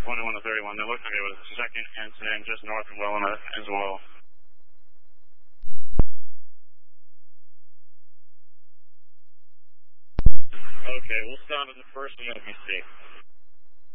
21 to 31. It looks like it was the second incident just north of Willamette as well. Okay, we'll stop at the first one if you see.